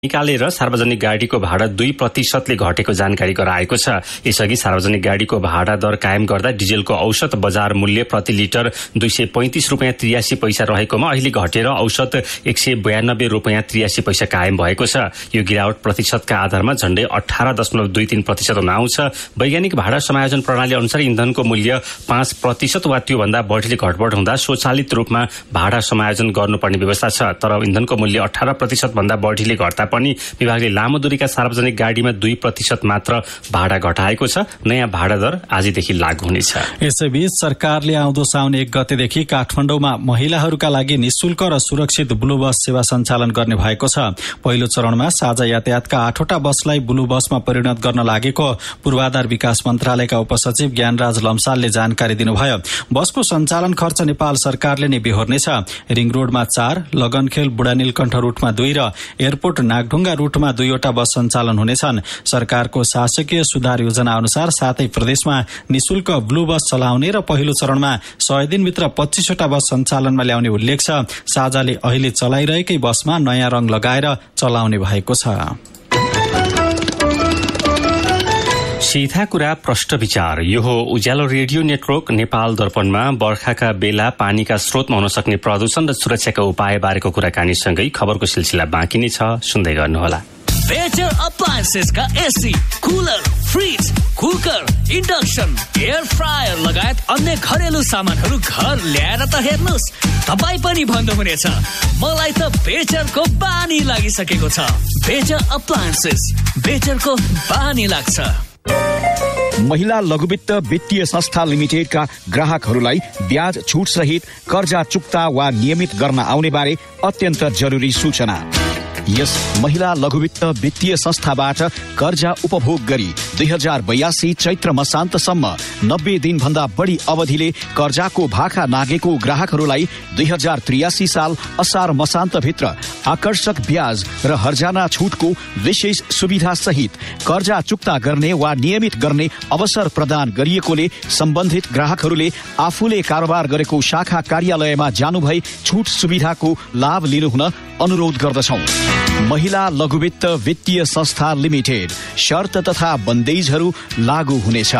निकालेर सार्वजनिक गाडीको भाडा 2% घटेको जानकारी गराएको छ। यसअघि सार्वजनिक गाडीको भाडा दर कायम गर्दा डिजेलको औसत बजार मूल्य प्रति लिटर 235 रुपियाँ 83 पैसा रहेकोमा अहिले घटेर औसत 192 रुपियाँ 83 पैसा कायम भएको छ। यो गिरावट प्रतिशतका आधारमा झण्डै 18.23% हुन आउँछ। वैज्ञानिक भाडा समायोजन प्रणाली अनुसार इन्धनको मूल्य 5% वा त्योभन्दा बढीले घटबढ हुँदा स्वचालित रूपमा भाडा समायोजन गर्नुपर्ने व्यवस्था छ। तर इन्धनको मूल्य 18% भन्दा बढीले घट्दा पनि विभागले लामो दूरीका सार्वजनिक गाडीमा 2% मात्र भाडा घटाएको छ। नयाँ भाडा दर आजदेखि लागू हुनेछ। यसैबीच सरकारले आउँदो साउन 1 गतेदेखि काठमाडौँमा महिलाहरूका लागि निशुल्क र सुरक्षित ब्लू बस सेवा सञ्चालन गर्ने भएको छ। पहिलो चरणमा साझा यातायातका 8वटा बसलाई ब्लू बसमा परिणत गर्न लागेको पूर्वाधार विकास मन्त्रालयका उपसचिव ज्ञानराज लम्सालले जानकारी दिनुभयो। बसको सञ्चालन खर्च नेपाल सरकारले नै बेहोर्नेछ। रिङ रोडमा 4, लगनखेल बुढानीलकण्ठ रूटमा 2 र एयरपोर्ट नागढुङ्गा रूटमा 2वटा बस सञ्चालन हुनेछन्। सरकारको शासकीय सुधार योजना अनुसार 7 प्रदेशमा निशुल्क ब्लू बस चलाउने र पहिलो चरणमा 100 दिनभित्र 25वटा बस सञ्चालनमा ल्याउने उल्लेख छ। साझाले अहिले चलाइरहेकै बसमा नयाँ रङ लगाएर चलाउने भएको छ। सीधा कुरा प्रष्ट विचार। यो हो उज्यालो रेडियो नेटवर्क नेपाल दर्पणमा बर्खाका बेला पानीका स्रोतमा हुन सक्ने प्रदूषण र सुरक्षाका उपाय बारेको कुराकानीसँगै खबरको सिलसिला बाँकी नै छ। सुन्दै गर्नुहोला। Better अप्लायन्सेसका AC, cooler, fridge, cooker, induction, air fryer लगायत अन्य घरेलु सामानहरू घर ल्याएर त हेर्नुहोस्, तपाईँ पनि भन्नुहुनेछ मलाई त बेटरको बानी लागिसकेको छ। बेटर अप्लायन्सेस, बेटरको बानी लाग्छ। महिला लघुवित्त वित्तीय संस्था लिमिटेडका ग्राहकहरूलाई ब्याज छुट सहित कर्जा चुक्ता वा नियमित गर्न आउने बारे अत्यन्त जरुरी सूचना। यस महिला लघुवित्त वित्तीय संस्थाबाट कर्जा उपभोग गरी 2082 चैत्र मसान्तसम्म 90 दिनभन्दा बढी अवधिले कर्जाको भाखा नागेको ग्राहकहरूलाई 2083 साल असार मसान्तभित्र आकर्षक ब्याज र हर्जाना छुटको विशेष सुविधा सहित कर्जा चुक्ता गर्ने वा नियमित गर्ने अवसर प्रदान गरिएकोले सम्बन्धित ग्राहकहरूले आफूले कारोबार गरेको शाखा कार्यालयमा जानुभई छुट सुविधाको लाभ लिनुहुन अनुरोध गर्दछौं। महिला लघुवित्त वित्तीय संस्था लिमिटेड। शर्त तथा बन्देजहरू लागू हुनेछ।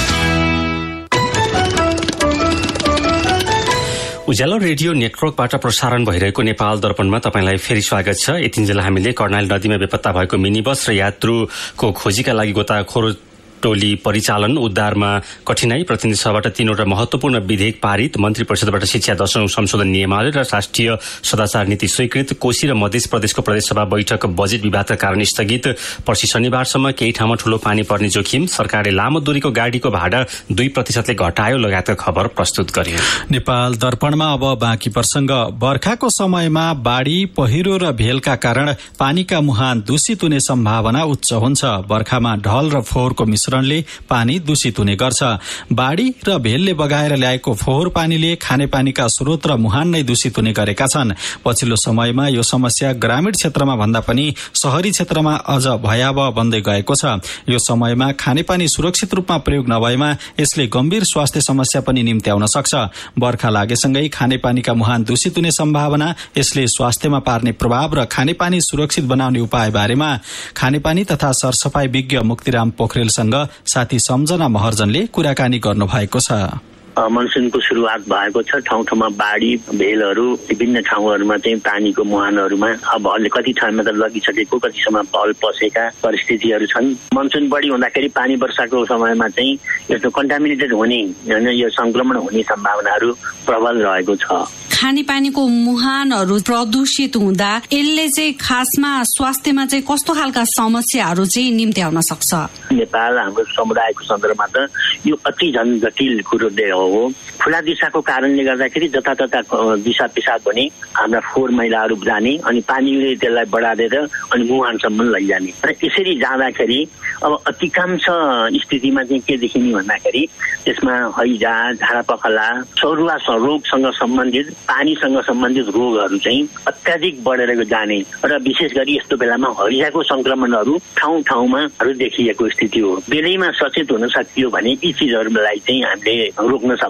उज्यालो रेडियो नेटवर्कबाट प्रसारण भइरहेको नेपाल दर्पणमा तपाईंलाई फेरि स्वागत छ। यतिन्जेल हामीले कर्णाली नदीमा बेपत्ता भएको मिनी बस र यात्रुको खोजीका लागि गोताखोर टोली परिचालन उद्धारमा कठिनाई। प्रतिनिधि सभाबाट 3वटा महत्वपूर्ण विधेयक पारित। मन्त्री परिषदबाट शिक्षा 10औं संशोधन नियमावली र राष्ट्रिय सदाचार नीति स्वीकृत। कोशी र मध्य प्रदेशको प्रदेशसभा बैठक बजेट विवादका कारण स्थगित। पर्सि शनिबारसम्म केही ठाउँमा ठूलो पानी पर्ने जोखिम। सरकारले लामो दूरीको गाडीको भाडा 2% घटायो लगायतका खबर प्रस्तुत गर्यो। नेपाल दर्पणमा अब बाँकी प्रसंग। बर्खाको समयमा बाढ़ी, पहिरो र भेलका कारण पानीका मुहान दूषित हुने सम्भावना उच्च हुन्छ। बर्खामा ढल र फोहोरको मिश्रणले पानी दूषित हुने गर्छ। बाढ़ी र भेलले बगाएर ल्याएको फोहोर पानीले खानेपानीका स्रोत र मुहान नै दूषित हुने गरेका छन्। पछिल्लो समयमा यो समस्या ग्रामीण क्षेत्रमा भन्दा पनि शहरी क्षेत्रमा अझ भयावह बन्दै गएको छ। यो समयमा खानेपानी सुरक्षित रूपमा प्रयोग नभएमा यसले गम्भीर स्वास्थ्य समस्या पनि निम्त्याउन सक्छ। बर्खा लागेसँगै खानेपानीका मुहान दूषित हुने सम्भावना, यसले स्वास्थ्यमा पार्ने प्रभाव र खानेपानी सुरक्षित बनाउने उपाय बारेमा खानेपानी तथा सरसफाई विज्ञ मुक्तिराम पोखरेलसँग साथी सम्झना महर्जनले कुराकानी गर्नु भएको छ। मनसुनको सुरुवात भएको छ। ठाउँ ठाउँमा बाढ़ी, भेलहरू, विभिन्न ठाउँहरूमा चाहिँ पानीको मुहानहरूमा अब कति ठाउँमा त लगिसकेको, कति समय भल पसेका परिस्थितिहरू छन्। मनसुन बढी हुँदाखेरि पानी वर्षाको समयमा चाहिँ यस्तो कन्टामिनेटेड हुने, हैन, यो संक्रमण हुने सम्भावनाहरू प्रबल रहेको छ। खानेपानीको मुहानहरू प्रदूषित हुँदा यसले चाहिँ खासमा स्वास्थ्यमा चाहिँ कस्तो खालका समस्याहरू चाहिँ निम्त्याउन सक्छ? नेपाल हाम्रो समुदायको सन्दर्भमा त यो अति झन् जटिल कुरो हो। खुला दिशाको कारणले गर्दाखेरि जतातता दिशा पिसाब भने हाम्रा फोहोर मैलाहरू जाने अनि पानीले त्यसलाई बढाएर अनि मुहानसम्म लैजाने र यसरी जाँदाखेरि अब अधिकांश स्थितिमा चाहिँ के देखिने भन्दाखेरि त्यसमा हैजा, झाडा पखला, सरुवा रोगसँग सम्बन्धित, पानीसँग सम्बन्धित रोगहरू चाहिँ अत्याधिक बढेर जाने र विशेष गरी यस्तो बेलामा हैजाको संक्रमणहरू ठाउँ ठाउँमा देखिएको स्थिति हो। बेलैमा सचेत हुन सकियो भने यी चिजहरूलाई चाहिँ हामीले रोक्न सक्छौँ भन्ने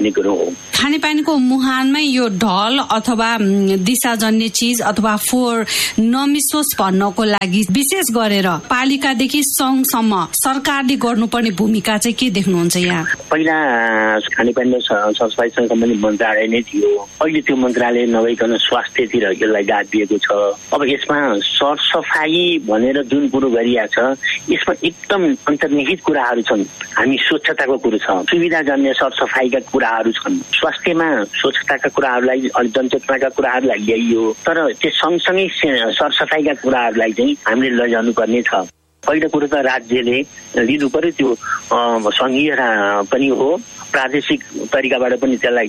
भन्ने कुरो हो। खानेपानीको मुहानमै यो ढल अथवा दिशाजन्य चीज अथवा फोहोर नमिसोस् भन्नको लागि विशेष गरेर पालिकादेखि सङ्घसम्म सरकारले गर्नुपर्ने भूमिका चाहिँ के देख्नुहुन्छ यहाँ? पहिला खानेपानी सरसफाइसँग सम्बन्धित मन्त्रालय नै थियो। अहिले त्यो मन्त्रालय नभइकन स्वास्थ्यतिर यसलाई गाभिएको छ। अब यसमा सरसफाई भनेर जुन कुरो गरिएको छ यसमा एकदम अन्तर्निहित कुराहरू छन्। हामी स्वच्छताको कुरो छ, सुविधाजन्य सरसफाइका कुराहरू छन्। स्वास्थ्यमा स्वच्छताका कुराहरूलाई जनचेतनाका कुराहरूलाई ल्याइयो, तर त्यो सँगसँगै सरसफाइका कुराहरूलाई चाहिँ हामीले लैजानु पर्ने छ। पहिलो कुरो त राज्यले लिनु पर्यो, त्यो सङ्घीय पनि हो, प्रादेशिक तरिकाबाट पनि त्यसलाई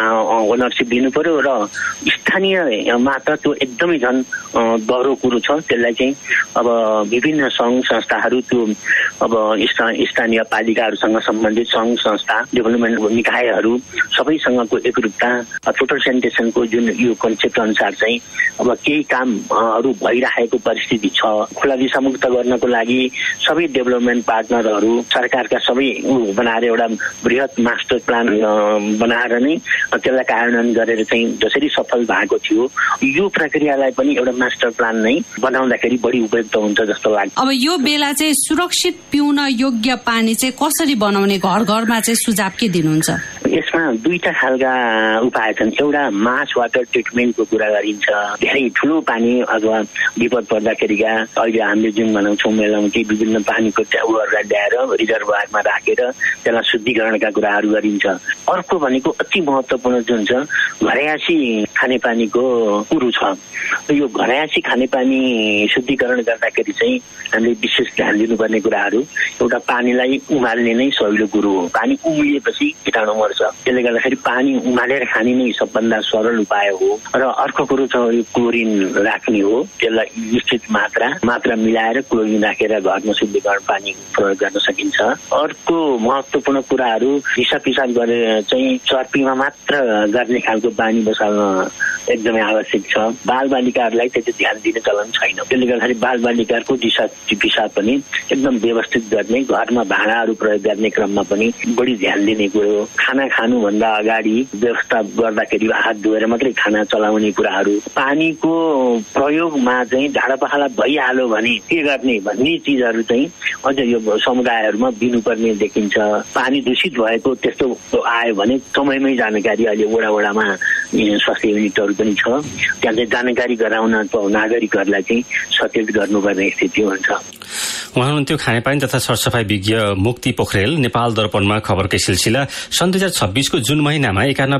ओनरसिप दिनु पर्यो र स्थानीयमा त त्यो एकदमै झन् दह्रो कुरो छ। त्यसलाई चाहिँ अब विभिन्न सङ्घ संस्थाहरू, त्यो अब स्थानीय पालिकाहरूसँग सम्बन्धित सङ्घ संस्था, डेभलपमेन्ट निकायहरू सबैसँगको एकरूपता, टोटल सेनिटेसनको जुन यो कन्सेप्ट अनुसार चाहिँ अब केही कामहरू भइरहेको परिस्थिति छ। खुला दिशामुक्त गर्नको लागि सबै डेभलपमेन्ट पार्टनरहरू सरकारका सबै बनाएर एउटा बृहत मास्टर प्लान बनाएर नै त्यसलाई कार्यान्वयन गरेर चाहिँ जसरी सफल भएको थियो यो प्रक्रियालाई पनि एउटा मास्टर प्लान नै बनाउँदाखेरि बढी उपयुक्त हुन्छ जस्तो लाग्छ। अब यो बेला चाहिँ सुरक्षित पिउन योग्य पानी चाहिँ कसरी बनाउने घर घरमा चाहिँ सुझाव के दिनुहुन्छ? यसमा दुईटा खालका उपाय छन्। एउटा मास वाटर ट्रिटमेन्टको कुरा गरिन्छ। धेरै ठुलो पानी अथवा विपद पर्दाखेरिका अहिले हामीले जुन बनाउँछौँ मेलाउँछौँ विभिन्न पानीको ट्याबहरूलाई ल्याएर रिजर्भरमा राखेर त्यसलाई शुद्धिकरणका कुराहरू गरिन्छ। अर्को भनेको अति महत्त्वपूर्ण जुन छ घरयासी खानेपानीको कुरो छ। यो घरयासी खानेपानी शुद्धिकरण गर्दाखेरि चाहिँ हामीले विशेष ध्यान दिनुपर्ने कुराहरू, एउटा पानीलाई उमाल्ने नै सजिलो कुरो हो। पानी उम्लिएपछि कीटाणु मर्छ, त्यसले गर्दाखेरि पानी उमालेर खाने नै सबभन्दा सरल उपाय हो। र अर्को कुरो छ यो क्लोरिन राख्ने हो। त्यसलाई निश्चित मात्रा मिलाएर क्लोरिन राखेर घरमा शुद्धिकरण पानी प्रयोग गर्न सकिन्छ। अर्को महत्त्वपूर्ण कुराहरू हिसाब पिसाब गरेर चाहिँ चर्पीमा मात्र गर्ने खालको पानी बसाल्न एकदमै आवश्यक छ। बालबालिकाहरूलाई त्यति ध्यान दिने चलन छैन, त्यसले गर्दाखेरि बालबालिकाको दिशा पिसाब पनि एकदम व्यवस्थित गर्ने, घरमा भाँडाहरू प्रयोग गर्ने क्रममा पनि बढी ध्यान दिने कुरो। खाना खानुभन्दा अगाडि व्यवस्था गर्दाखेरि हात धोएर मात्रै खाना चलाउने कुराहरू। पानीको प्रयोगमा चाहिँ झाडापखाला भइहाल्यो भने के गर्ने भन्ने चिजहरू चाहिँ अझ यो समुदायहरूमा दिनुपर्ने देखिन्छ। पानी दूषित भएको त्यस्तो आयो भने समयमै जानकारी अहिले वडामा स्वास्थ्य युनिटहरू पनि छ, त्यहाँ चाहिँ जानकारी गराउन नागरिकहरूलाई चाहिँ सचेत गर्नुपर्ने स्थिति हुन्छ। उहाँ हुनुहुन्थ्यो खानेपानी तथा सरसफाई विज्ञ मुक्ति पोखरेल। नेपाल दर्पणमा खबरकै सिलसिला। सन् 2026को जुन महिनामा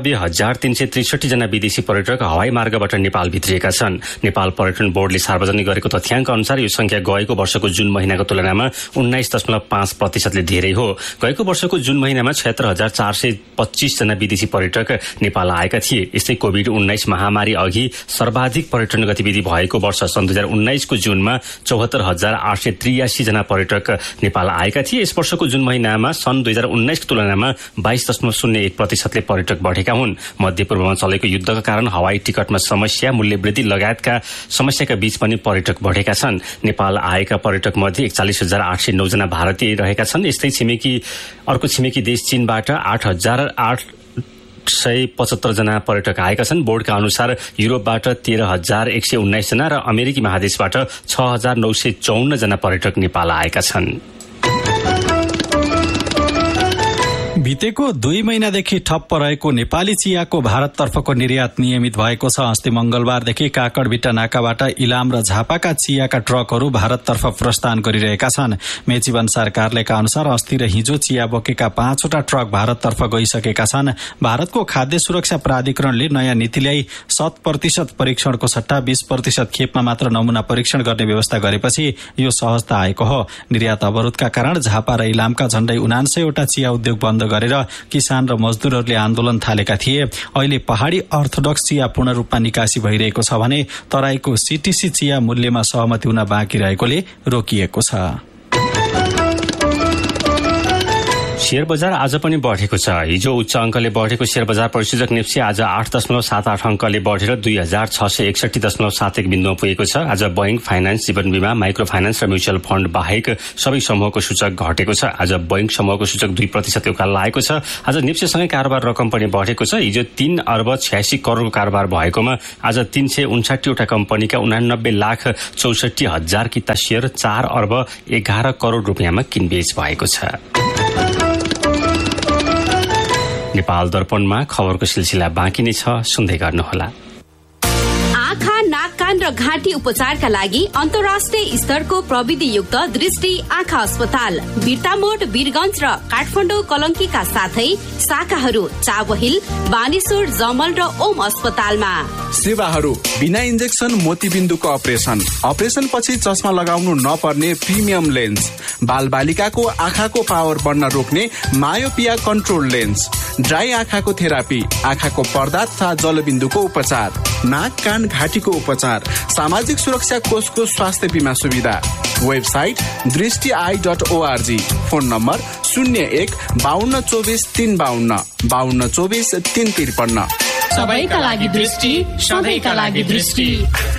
91,363 जना विदेशी पर्यटक हवाई मार्गबाट नेपाल भित्रिएका छन्। नेपाल पर्यटन बोर्डले सार्वजनिक गरेको तथ्याङ्क अनुसार यो संख्या गएको वर्षको जुन महिनाको तुलनामा 19.5% धेरै हो। गएको वर्षको जुन महिनामा 76,425 जना विदेशी पर्यटक नेपाल आएका थिए। यस्तै कोभिड-19 महामारी अघि सर्वाधिक पर्यटन गतिविधि भएको वर्ष सन् 2019को जुनमा 74,883 जना पर्यटक नेपाल आएका थिए। यस वर्षको जुन महिनामा सन् 2019 को तुलनामा 22.01% पर्यटक बढेका हुन्। मध्यपूर्वमा चलेको युद्धका कारण हवाई टिकटमा समस्या, मूल्य वृद्धि लगायतका समस्याका बीच पनि पर्यटक बढेका छन्। नेपाल आएका पर्यटक मध्ये 41,809 जना भारतीय रहेका छन्। यस्तै अर्को छिमेकी देश चीनबाट 8,875 जना पर्यटक आएका छन्। बोर्डका अनुसार युरोपबाट 13,119 जना र अमेरिकी महादेशबाट 6,954 जना पर्यटक नेपाल आएका छन्। बितेको 2 महिनादेखि ठप्प रहेको नेपाली चियाको भारततर्फको निर्यात नियमित भएको छ। अस्ति मंगलबारदेखि काकडभिट्टा नाकाबाट इलाम र झापाका चियाका ट्रकहरू भारततर्फ प्रस्थान गरिरहेका छन्। मेचीवन सरकारलेका अनुसार अस्ति र हिजो चिया बोकेका 5वटा ट्रक भारततर्फ गइसकेका छन्। भारतको खाद्य सुरक्षा प्राधिकरणले नयाँ नीति ल्याई 100% परीक्षणको सट्टा 20% खेपमा मात्र नमूना परीक्षण गर्ने व्यवस्था गरेपछि यो सहजता आएको हो। निर्यात अवरोधका कारण झापा र इलामका झण्डै 79वटा चिया उद्योग बन्द गरेर किसान र मजदुरहरूले आन्दोलन थालेका थिए। अहिले पहाड़ी अर्थोडक्स चिया पूर्ण रूपमा निकासी भइरहेको छ भने तराईको सीटीसी चिया मूल्यमा सहमति हुन बाँकी रहेकोले रोकिएको छ। शेयर बजार आज पनि बढेको छ। हिजो उच्च अङ्कले बढेको शेयर बजार परिसूचक नेप्सी आज 8.78 अङ्कले बढेर 2661.71 बिन्दुमा पुगेको छ। आज बोइङ फाइनान्स, जीवन बीमा, माइक्रो फाइनान्स र म्युचुअल फण्ड बाहेक सबै समूहको सूचक घटेको छ। आज बोइङ समूहको सूचक 2% उकालो लागेको छ। आज नेप्सीसँगै कारोबार रकम पनि बढेको छ। हिजो 3 अर्ब 86 करोडको कारोबार भएकोमा आज 359 वटा कम्पनीका 89,64,000 किता शेयर 4 अर्ब 11 करोड रुपियाँमा किनबेच भएको छ। नेपाल दर्पणमा खबरको सिलसिला बाँकी नै छ, सुन्दै गर्नुहोला। आँखा, नाक, कान र घाँटी उपचारका लागि अन्तर्राष्ट्रिय स्तरको प्रविधियुक्त दृष्टि आँखा अस्पताल बिर्तामोड, वीरगञ्ज र काठमाडौँ कलङ्कीका साथै शाखाहरू चाबहिल, बानेश्वर, जमल र ओम अस्पतालमा। सेवाहरू बिना इन्जेक्सन मोतीबिन्दुको अपरेसन पछि चस्मा लगाउनु नपर्ने प्रिमियम लेन्स, बाल बालिकाको आँखाको पावर बढ्न रोक्ने मायोपिया कन्ट्रोल लेन्स, ड्राई आँखाको थेरापी, आँखाको पर्दा तथा जलबिन्दुको उपचार, नाक, कान, घाँटीको उपचार, सामाजिक सुरक्षा कोषको स्वास्थ्य बीमा सुविधा। Website दृष्टि.org, phone number 01-5224-352, 5224-353। सबैका लागि दृष्टि, सबैका लागि दृष्टि।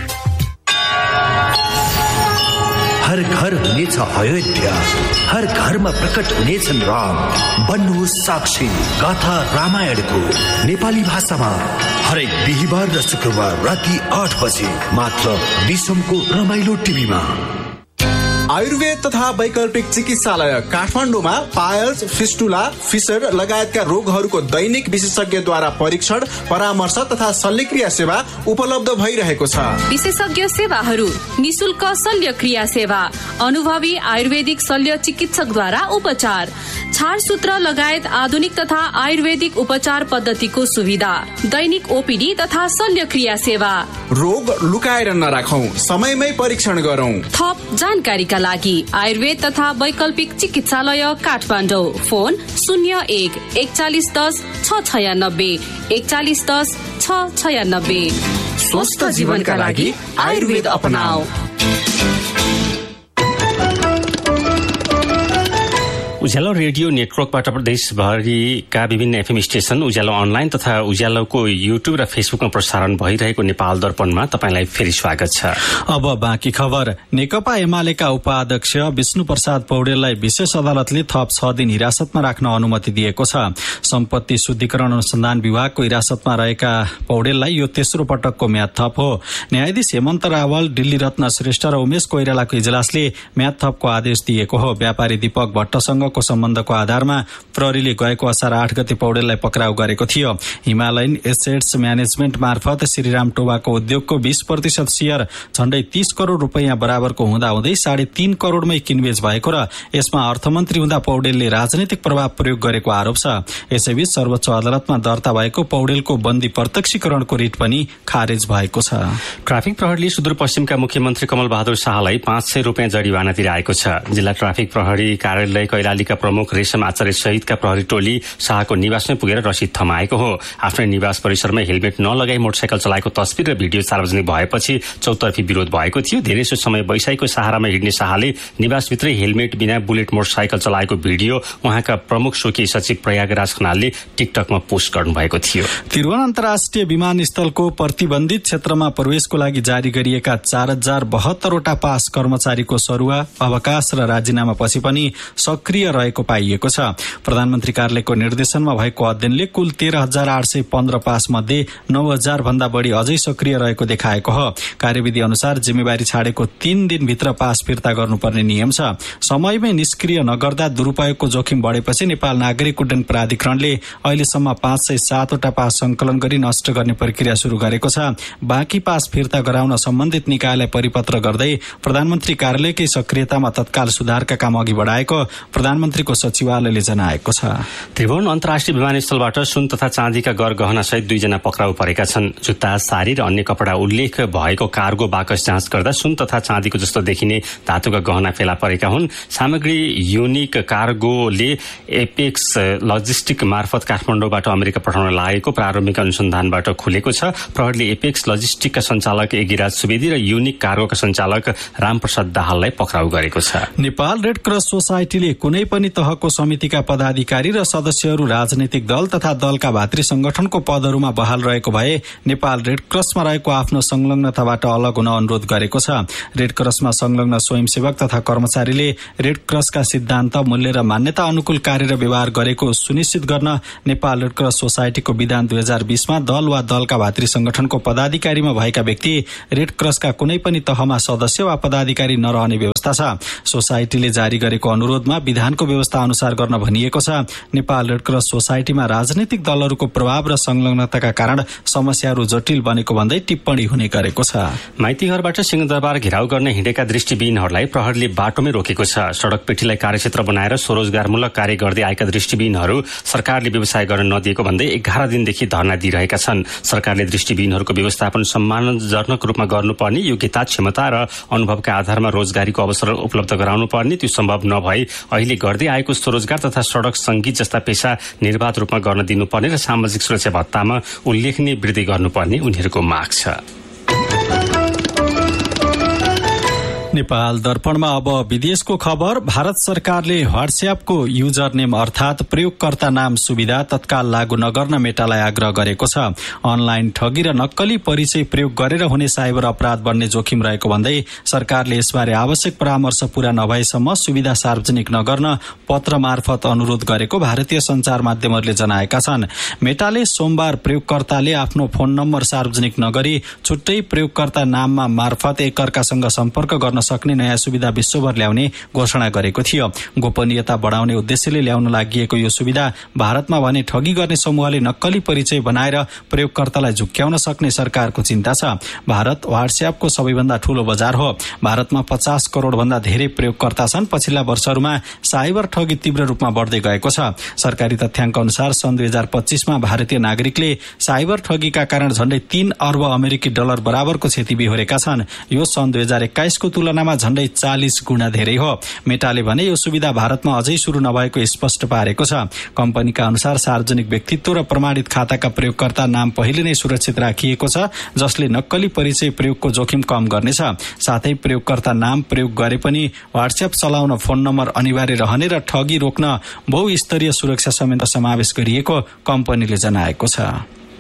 हर घर हुनेछ अयोध्या, हर घरमा प्रकट हुनेछन् राम। बन्नुहोस् साक्षी गाथा रामायणको नेपाली भाषामा हरेक बिहिबार र शुक्रबार राति 8 बजे मात्र विश्वको रमाइलो टिभीमा। आयुर्वेद तथा वैकल्पिक चिकित्सालय काठमाडौँमा पायल्स, फिस्टुला, फिसर लगायतका रोगहरूको दैनिक विशेषज्ञद्वारा परीक्षण, परामर्श तथा शल्यक्रिया सेवा उपलब्ध भइरहेको छ। विशेषज्ञ सेवाहरू, निशुल्क शल्यक्रिया सेवा, अनुभवी आयुर्वेदिक शल्य चिकित्सकद्वारा उपचार, छारसूत्र लगायत आधुनिक तथा आयुर्वेदिक उपचार पद्धतिको सुविधा, दैनिक ओपीडी तथा शल्यक्रिया सेवा। रोग लुकाएर नराखौं, समयमै परीक्षण गरौं। थप जानकारीका लागि आयुर्वेद तथा वैकल्पिक चिकित्सालय काठमाडौँ, फोन 01-4110-696, 4110-696। स्वस्थ जीवनका लागि आयुर्वेद अपनाऊ। उज्यालो रेडियो नेटवर्कबाट प्रदेशभरिका विभिन्न एफएम स्टेशन, उज्यालो अनलाइन तथा उज्यालोको युट्युब र फेसबुकमा प्रसारण भइरहेको नेपाल दर्पणमा तपाईंलाई फेरि स्वागत छ। अब बाँकी खबर। नेकपा एमालेका उपाध्यक्ष विष्णु प्रसाद पौडेललाई विशेष अदालतले थप 6 दिन हिरासतमा राख्न अनुमति दिएको छ। सम्पत्ति शुद्धिकरण अनुसन्धान विभागको हिरासतमा रहेका पौडेललाई यो तेस्रो पटकको म्याद थप हो। न्यायाधीश हेमन्त रावल, दिल्ली रत्न श्रेष्ठ र उमेश कोइरालाको इजलासले म्याद थपको आदेश दिएको हो। व्यापारी दीपक भट्टसँगको सम्बन्धको आधारमा प्रहरीले गएको असार 8 गते पौडेललाई पक्राउ गरेको थियो। हिमालयन एसेट्स म्यानेजमेन्ट मार्फत श्रीराम टोबाको उद्योगको 20% शेयर झण्डै 30 करोड़ रुपैयाँ बराबरको हुँदाहुँदै 3.5 करोड़मै किनबेच भएको र यसमा अर्थमन्त्री हुँदा पौडेलले राजनैतिक प्रभाव प्रयोग गरेको आरोप छ। यसैबीच सर्वोच्च अदालतमा दर्ता भएको पौडेलको बन्दी प्रत्यक्षीकरणको रिट पनि खारेज भएको छ। ट्राफिक प्रहरीले सुदूरपश्चिमका मुख्यमन्त्री कमल बहादुर शाहलाई 500 रुपियाँ जरिवाना तिराएको छ। जिल्ला ट्राफिक प्रहरी कार्यालय कैलालीका प्रमुख रेशम आचार्य सहितका प्रहरी टोली शाहको निवासमै पुगेर रसिद थमाएको हो। आफ्नै निवास परिसरमा हेलमेट नलगाई मोटरसाइकल चलाएको तस्बिर र भिडियो सार्वजनिक भएपछि चौतर्फी विरोध भएको थियो। धेरैसो समय वैशाखीको सहारामा हिँड्ने शाहले निवासभित्रै हेलमेट बिना बुलेट मोटरसाइकल चलाएको भिडियो उहाँका प्रमुख स्वकीय सचिव प्रयागराज खनालले टिकटकमा पोस्ट गर्नुभएको थियो। त्रिभुवन अन्तर्राष्ट्रिय विमानस्थलको प्रतिबन्धित क्षेत्रमा प्रवेशको लागि जारी गरिएका 4072 वटा पास कर्मचारीको सरुवा, अवकाश र राजीनामा पछि पनि सक्रिय रहेको पाइएको छ। प्रधानमन्त्री कार्यालयको निर्देशनमा भएको अध्ययनले कुल 13,815 पास मध्ये 9,000 भन्दा बढ़ी अझै सक्रिय रहेको देखाएको हो। कार्यविधि अनुसार जिम्मेवारी छाडेको 3 दिनभित्र पास फिर्ता गर्नुपर्ने नियम छ। समयमै निष्क्रिय नगर्दा दुरूपयोगको जोखिम बढेपछि नेपाल नागरिक उड्डयन प्राधिकरणले अहिलेसम्म 507 वटा पास संकलन गरी नष्ट गर्ने प्रक्रिया शुरू गरेको छ। बाँकी पास फिर्ता गराउन सम्बन्धित निकायलाई परिपत्र गर्दै प्रधानमन्त्री कार्यालयकै सक्रियतामा तत्काल सुधारका काम अघि बढाएको प्रधानमन्त्रीको सचिवालयले जनाएको छ। त्रिभुवन अन्तर्राष्ट्रिय विमानस्थलबाट सुन तथा चाँदीका गहना सहित 2 जना पक्राउ परेका छन्। जुत्ता, साडी र अन्य कपडा उल्लेख भएको कार्गो बाकस जाँच गर्दा सुन तथा चाँदीको जस्तो देखिने धातुका गहना फेला परेका हुन्। सामग्री युनिक कार्गोले एपेक्स लजिस्टिक मार्फत काठमाडौँबाट अमेरिका पठाउन लागेको प्रारम्भिक अनुसन्धानबाट खुलेको छ। प्रहरीले एपेक्स लजिस्टिकका सञ्चालक एगिराज सुवेदी र युनिक कार्गोका सञ्चालक रामप्रसाद दाहाललाई पक्राउ गरेको छ। नेपाल रेड क्रस सोसाइटीले कुनै पनि तहको समितिका पदाधिकारी र सदस्यहरू राजनैतिक दल तथा दलका भातृ संगठनको पदहरूमा बहाल रहेको भए नेपाल रेड क्रसमा रहेको आफ्नो संलग्नताबाट अलग हुन अनुरोध गरेको छ। रेड क्रसमा संलग्न स्वयंसेवक तथा कर्मचारीले रेड क्रसका सिद्धान्त, मूल्य र मान्यता अनुकूल कार्य र व्यवहार गरेको सुनिश्चित गर्न नेपाल रेड क्रस सोसाइटीको विधान 2020मा दल वा दलका भातृ संगठनको पदाधिकारीमा भएका व्यक्ति रेड क्रसका कुनै पनि तहमा सदस्य वा पदाधिकारी नरहने व्यवस्था छ। सोसाइटीले जारी गरेको अनुरोधमा विधानको व्यवस्था अनुसार गर्न भनिएको छ। नेपाल रेड क्रस सोसाइटीमा राजनैतिक दलहरूको प्रभाव र संलग्नताका कारण समस्याहरू जटिल बनेको भन्दै टिप्पणी हुने गरेको छ। माइतीघरबाट सिंहदरबार घेराउ गर्न हिँडेका दृष्टिविहीनहरूलाई प्रहरीले बाटोमै रोकेको छ। सड़क पेटीलाई कार्यक्षेत्र बनाएर स्वरोजगारमूलक कार्य गर्दै आएका दृष्टिविहीनहरू सरकारले व्यवसाय गर्न नदिएको भन्दै 11 दिनदेखि धरना दिइरहेका छन्। सरकारले दृष्टिविहीनहरूको व्यवस्थापन सम्मानजनक रूपमा गर्नुपर्ने, योग्यता, क्षमता र अनुभवका आधारमा रोजगारीको अवसर उपलब्ध गराउनु पर्ने, त्यो सम्भव नभई अहिले गर्दै आएको स्वरोजगार तथा सड़क संगीत जस्ता पेशा निर्वाध रूपमा गर्न दिनुपर्ने र सामाजिक सुरक्षा भत्तामा उल्लेखनीय वृद्धि गर्नुपर्ने उनीहरूको माग छ। नेपाल दर्पणमा अब विदेशको खबर। भारत सरकारले व्हाट्सएपको युजर नेम अर्थात प्रयोगकर्ता नाम सुविधा तत्काल लागू नगर्न मेटालाई आग्रह गरेको छ। अनलाइन ठगी र नक्कली परिचय प्रयोग गरेर हुने साइबर अपराध बढ्ने जोखिम रहेको भन्दै सरकारले यसबारे आवश्यक परामर्श पूरा नभएसम्म सुविधा सार्वजनिक नगर्न पत्र मार्फत अनुरोध गरेको भारतीय संचार माध्यमहरूले जनाएका छन्। मेटाले सोमबार प्रयोगकर्ताले आफ्नो फोन नम्बर सार्वजनिक नगरी छुट्टै प्रयोगकर्ता नाममा मार्फत एकअर्कासँग सम्पर्क गर्न सक्ने नयाँ सुविधा विश्वभर ल्याउने घोषणा गरेको थियो। गोपनीयता बढ़ाउने उद्देश्यले ल्याउन लागि यो सुविधा भारतमा भने ठगी गर्ने समूहले नक्कली परिचय बनाएर प्रयोगकर्तालाई झुक्क्याउन सक्ने सरकारको चिन्ता छ। भारत व्हाट्सएपको सबैभन्दा ठूलो बजार हो। भारतमा 50 करोड़ भन्दा धेरै प्रयोगकर्ता छन्। पछिल्ला वर्षहरूमा साइबर ठगी तीव्र रूपमा बढ्दै गएको छ। सरकारी तथ्याङ्क अनुसार सन् 2025मा भारतीय नागरिकले साइबर ठगीका कारण झण्डै 3 अर्ब अमेरिकी डलर बराबरको क्षति बिहोरेका छन्। यो सन् 2021 को तुलनामा झण्डै 40 गुणा धेरै हो। मेटाले भने यो सुविधा भारतमा अझै शुरू नभएको स्पष्ट पारेको छ। कम्पनीका अनुसार सार्वजनिक व्यक्तित्व र प्रमाणित खाताका प्रयोगकर्ता नाम पहिले नै सुरक्षित राखिएको छ, जसले नक्कली परिचय प्रयोगको जोखिम कम गर्नेछ। साथै प्रयोगकर्ता नाम प्रयोग गरे पनि व्हाट्सएप चलाउन फोन नम्बर अनिवार्य रहने र ठगी रोक्न बहुस्तरीय सुरक्षा समेत समावेश गरिएको कम्पनीले जनाएको छ।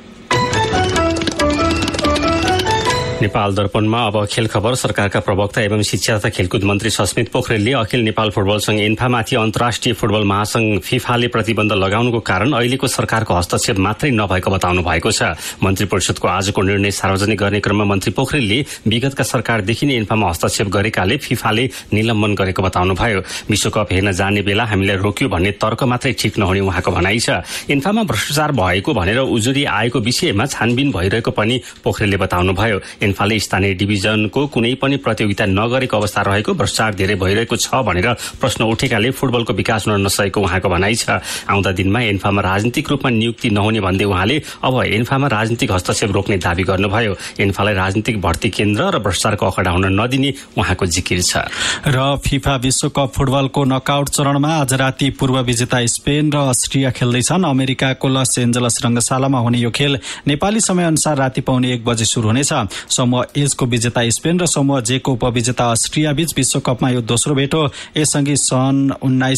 नेपाल दर्पणमा अब खेल खबर। सरकारका प्रवक्ता एवं शिक्षा तथा खेलकुद मन्त्री सस्मित पोखरेलले अखिल नेपाल फुटबल संघ एन्फामाथि अन्तर्राष्ट्रिय फुटबल महासंघ फिफाले प्रतिबन्ध लगाउनुको कारण अहिलेको सरकारको हस्तक्षेप मात्रै नभएको बताउनु भएको छ। मन्त्री परिषदको आजको निर्णय सार्वजनिक गर्ने क्रममा मन्त्री पोखरेलले विगतका सरकारदेखि नै एन्फामा हस्तक्षेप गरेकाले फिफाले निलम्बन गरेको बताउनुभयो। विश्वकप हेर्न जाने बेला हामीलाई रोक्यो भन्ने तर्क मात्रै ठिक नहुने उहाँको भनाइ छ। एन्फामा भ्रष्टाचार भएको भनेर उजुरी आएको विषयमा छानबिन भइरहेको पनि पोखरेलले बताउनुभयो। एन्फाले स्थानीय डिभिजनको कुनै पनि प्रतियोगिता नगरेको अवस्था रहेको, भ्रष्टाचार धेरै भइरहेको छ भनेर प्रश्न उठेकाले फुटबलको विकास हुन नसकेको उहाँको भनाइ छ। आउँदा दिनमा एन्फामा राजनीतिक रूपमा नियुक्ति नहुने भन्दै उहाँले अब एन्फामा राजनीतिक हस्तक्षेप रोक्ने दावी गर्नुभयो। एन्फालाई राजनीतिक भर्ती केन्द्र र भ्रष्टाचारको अखडा हुन नदिने उहाँको जिकिर छ। र फिफा विश्वकप फुटबलको नकआउट चरणमा आज राति पूर्व विजेता स्पेन र अस्ट्रिया खेल्दैछन्। अमेरिकाको लस एन्जलस रंगशालामा हुने यो खेल नेपाली समय अनुसार राति पाउने 1 बजे शुरू हुनेछ। समूह एजको विजेता स्पेन र समूह जेको उपविजेता अस्ट्रिया बीच विश्वकपमा यो दोस्रो भेट हो। यसअघि सन्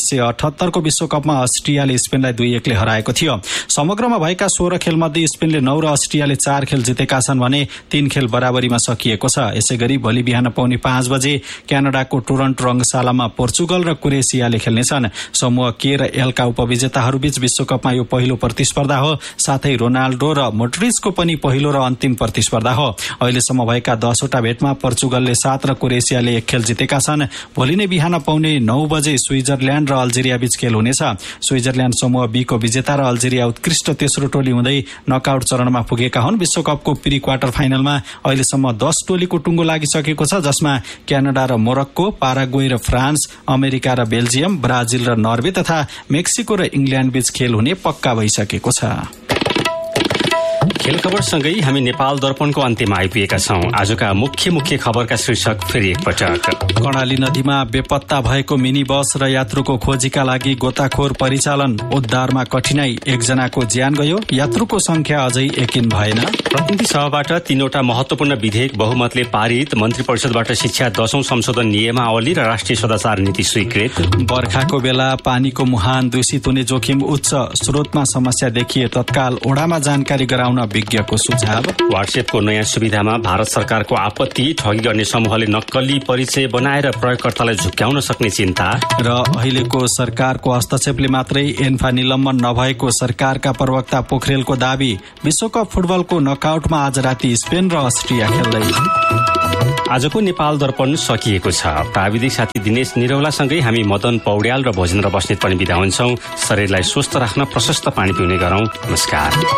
1978 को विश्वकपमा अस्ट्रियाले स्पेनलाई 2-1 ले हराएको थियो। समग्रमा भएका 16 खेलमध्ये स्पेनले 9 र अस्ट्रियाले 4 खेल जितेका छन् भने 3 खेल बराबरीमा सकिएको छ। यसैगरी भोलि बिहान पाउने 5 बजे क्यानाडाको टोरन्टो रंगशालामा पोर्चुगल र क्रोएसियाले खेल्नेछन्। समूह के र एलका उपविजेताहरूबीच विश्वकपमा यो पहिलो प्रतिस्पर्धा हो। साथै रोनाल्डो र मोड्रिचको पनि पहिलो र अन्तिम प्रतिस्पर्धा हो। अहिलेसम्म भएका 10 वटा भेटमा पोर्चुगलले 7 र क्रोएसियाले 1 खेल जितेका छन्। भोलि नै बिहान पाउने 9 बजे स्विजरल्याण्ड र अल्जेरिया बीच खेल हुनेछ। स्विजरल्याण्ड समूह बी को विजेता र अल्जेरिया उत्कृष्ट तेस्रो टोली हुँदै नकआउट चरणमा पुगेका हुन्। विश्वकपको प्री क्वार्टर फाइनलमा अहिलेसम्म 10 टोलीको टुङ्गो लागिसकेको छ, जसमा क्यानाडा र मोरक्को, पाराग्वे र फ्रान्स, अमेरिका र बेल्जियम, ब्राजिल र नर्वे तथा मेक्सिको र इङ्ल्याण्ड बीच खेल हुने पक्का भइसकेको छ। खेल खबरसँगै हामी नेपाल दर्पणको अन्त्यमा आइपुगेका छौं। आजका मुख्य खबरका शीर्षक फेरि एकपटक। कर्णाली नदीमा बेपत्ता भएको मिनी बस र यात्रुको खोजीका लागि गोताखोर परिचालन, उद्धारमा कठिनाई, एकजनाको ज्यान गयो, यात्रुको संख्या अझै यकिन भएन। प्रतिनिधि सभाबाट 3वटा महत्वपूर्ण विधेयक बहुमतले पारित, मन्त्री परिषदबाट शिक्षा 10औं संशोधन नियमावली र राष्ट्रिय सदाचार नीति स्वीकृत। बर्खाको बेला पानीको मुहान दूषित हुने जोखिम उच्च, स्रोतमा समस्या देखिए तत्काल ओडामा जानकारी गराउन विज्ञको सुझाव। व्हाट्सएपको नयाँ सुविधामा भारत सरकारको आपत्ति, ठगी गर्ने समूहले नक्कली परिचय बनाएर प्रयोगकर्तालाई झुक्क्याउन सक्ने चिन्ता। र अहिलेको सरकारको हस्तक्षेपले मात्रै एन्फा निलम्बन नभएको सरकारका प्रवक्ता पोखरेलको दावी। विश्वकप फुटबलको नकआउटमा आज राति स्पेन र अस्ट्रिया खेल्दै। आजको नेपाल दर्पण सकिएको छ। प्राविधिक साथी दिनेश निरौलासँगै हामी मदन पौड्याल र भोजन र बस्नेत पनि बिदा हुन्छौं। शरीरलाई स्वस्थ राख्न प्रशस्त पानी पिउने गरौं। नमस्कार।